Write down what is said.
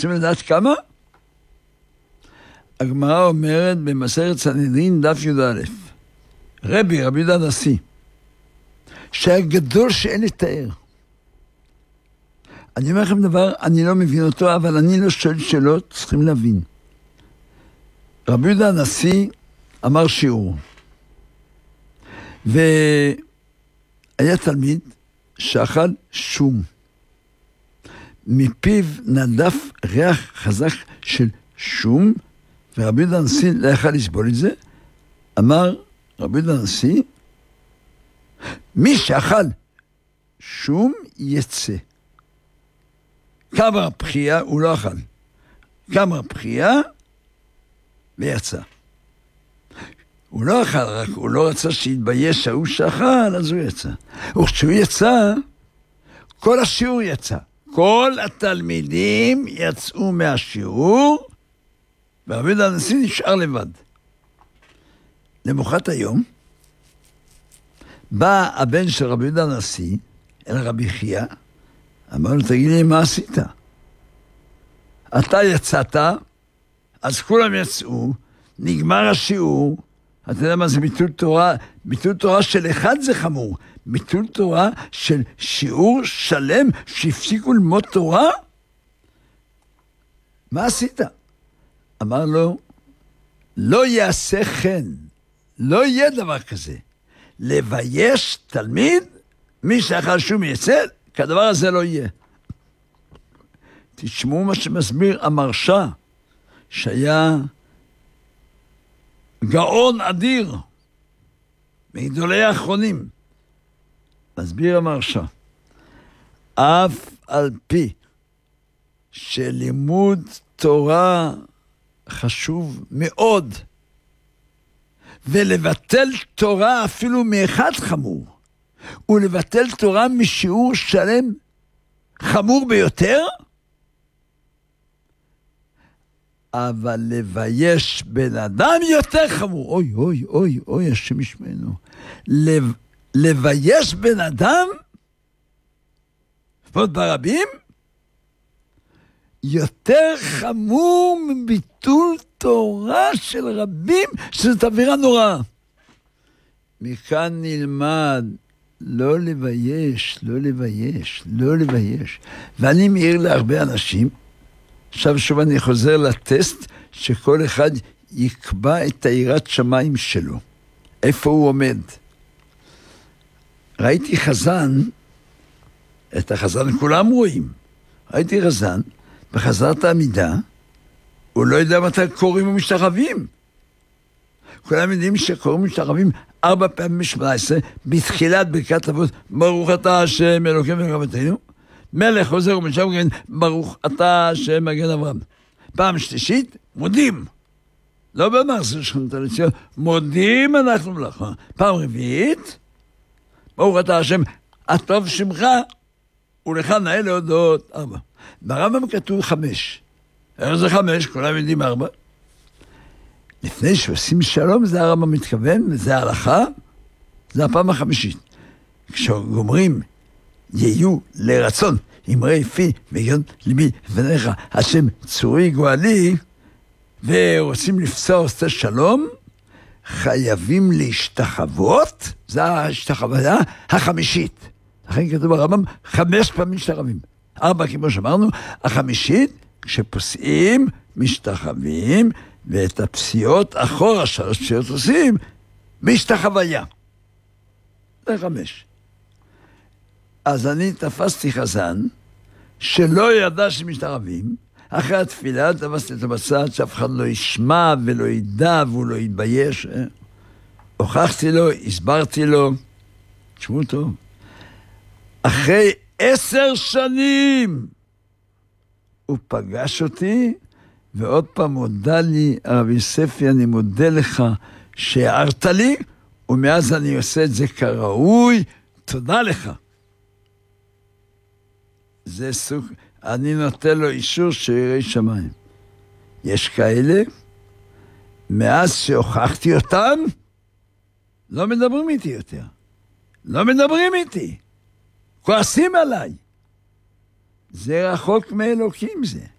רוצים לדעת כמה? הגמרא אומרת במסכת סנהדרין דף י"א, רבי יהודה הנשיא, שהיה גדול שאין לתאר. אני אומר לכם דבר, אני לא מבין אותו, אבל אני לא שואל שאלות, צריכים להבין. רבי יהודה הנשיא אמר שיעור, והיה תלמיד שאכל שום. מפיו נדף ריח חזק של שום, ורבי יהודה הנשיא לא יכל לסבול את זה. אמר רבי יהודה הנשיא, מי שאכל שום יצא. כמה בחייה הוא לא אכל. כמה בחייה ויצא. הוא לא אכל, רק הוא לא רצה שיתבייש ההוא שאכל, אז הוא יצא. וכשהוא יצא, כל השיעור יצא. כל התלמידים יצאו מהשיעור, ורבי יהודה הנשיא נשאר לבד. למחרת היום, בא הבן של רבי יהודה הנשיא, אל רבי חייא, אמר לו, תגיד לי, מה עשית? אתה יצאת, אז כולם יצאו, נגמר השיעור, אתה יודע מה זה ביטול תורה? ביטול תורה של אחד זה חמור, ביטול תורה של שיעור שלם שהפסיקו ללמוד תורה? מה עשית? אמר לו, לא יעשה כן, לא יהיה דבר כזה. לבייש תלמיד, מי שאכל שום יצא, כדבר הזה לא יהיה. תשמעו מה שמסביר המרשה, שהיה גאון אדיר, מגדולי האחרונים. מסביר המרשה, אף על פי שלימוד תורה חשוב מאוד, ולבטל תורה אפילו מאחד חמור, ולבטל תורה משיעור שלם חמור ביותר, אבל לבייש בן אדם יותר חמור. אוי, אוי, אוי, אוי, השם ישמענו. לבייש בן אדם, ועוד ברבים, יותר חמור מביטול תורה של רבים, שזאת עבירה נוראה. מכאן נלמד לא לבייש, לא לבייש, לא לבייש. ואני מעיר להרבה אנשים, עכשיו שוב אני חוזר לטסט, שכל אחד יקבע את היראת שמיים שלו. איפה הוא עומד? ראיתי חזן, את החזן כולם רואים. ראיתי חזן, בחזרת העמידה, הוא לא יודע מתי קוראים ומשתחווים. כולם יודעים שקוראים ומשתחווים 4 פעמים ב-18, בתחילת ברכת אבות, ברוך אתה השם אלוקים וגאוותנו, מלך חוזר ומשם כן, ברוך אתה השם מגן אברהם. פעם שלישית, מודים. לא במחזור שכונת הלציון, מודים אנחנו מלאכה. פעם רביעית, ברוך אתה השם, הטוב שמך, ולך נאה להודות. 4. ברמב"ם כתוב 5. איך זה 5? כולם יודעים 4. לפני שעושים שלום, זה הרמב"ם מתכוון, וזה ההלכה, זה הפעם החמישית. כשגומרים, יהיו לרצון, אמרי פי וגיון ליבי ונך, השם צורי גואלי, ורוצים לפסוע עושה שלום, חייבים להשתחוות, זה ההשתחוויה החמישית. לכן כתוב ברמב"ם 5 פעמים משתחווים. 4 כמו שאמרנו, החמישית, כשפוסעים, משתחווים, ואת הפסיעות אחורה, 3 פסיעות עושים, משתחוויה. זה 5. אז אני תפסתי חזן, שלא ידע שמשתחווים, אחרי התפילה תפסתי אותו בצד, שאף אחד לא ישמע ולא ידע והוא לא יתבייש. הוכחתי לו, הסברתי לו, תשמעו טוב, אחרי 10 שנים הוא פגש אותי, ועוד פעם הודע לי, הרב יוספי, אני מודה לך שהערת לי, ומאז אני עושה את זה כראוי, תודה לך. זה סוג, אני נותן לו אישור שיראי שמיים. יש כאלה, מאז שהוכחתי אותם, לא מדברים איתי יותר. לא מדברים איתי. כועסים עליי. זה רחוק מאלוקים זה.